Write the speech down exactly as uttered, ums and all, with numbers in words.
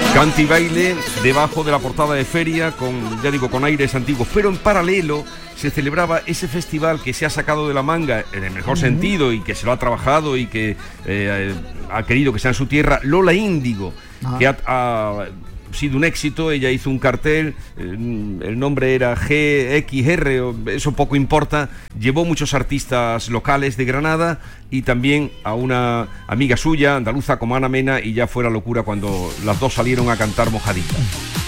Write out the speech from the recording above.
Cante y baile debajo de la portada de feria, con, ya digo, con aires antiguos, pero en paralelo se celebraba ese festival que se ha sacado de la manga, en el mejor uh-huh. sentido, y que se lo ha trabajado y que eh, ha querido que sea en su tierra, Lola Índigo, uh-huh. que ha, ha sido un éxito. Ella hizo un cartel, el nombre era G X R, eso poco importa, llevó muchos artistas locales de Granada y también a una amiga suya, andaluza, como Ana Mena, y ya fue la locura cuando las dos salieron a cantar Mojadita.